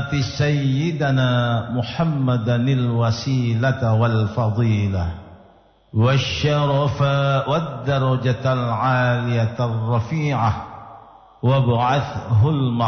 آت سيدنا محمدا الوسيلة والفضيلة والشرف والدرجة العالية الرفيعة وابعثه